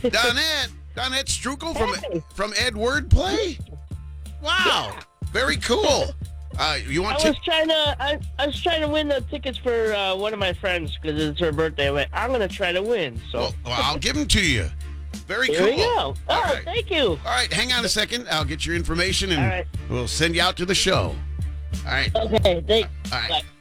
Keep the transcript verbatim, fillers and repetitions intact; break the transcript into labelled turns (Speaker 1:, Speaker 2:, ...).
Speaker 1: Donette, Donette Strukel from
Speaker 2: Hey.
Speaker 1: from Edward Play. Wow, very cool. Uh, you
Speaker 2: I
Speaker 1: want
Speaker 2: was
Speaker 1: to?
Speaker 2: trying to I, I was trying to win the tickets for uh, one of my friends because it's her birthday. I went, I'm gonna try to win. So
Speaker 1: Well, well, I'll give them to you. Very
Speaker 2: here
Speaker 1: cool.
Speaker 2: we go.
Speaker 1: All
Speaker 2: Oh,
Speaker 1: right.
Speaker 2: thank you.
Speaker 1: All right, hang on a second. I'll get your information and
Speaker 2: All right.
Speaker 1: we'll send you out to the show. All right.
Speaker 2: Okay, thanks.
Speaker 1: All right.
Speaker 2: Bye.